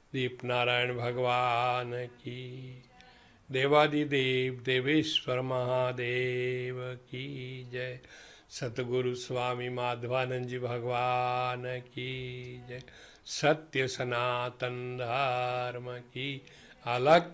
दीप नारायण भगवान की, देवादिदेव देवेश्वर महादेव की जय, सतगुरु स्वामी माधवानंद जी भगवान की जय, सत्य सनातन धर्म की अलग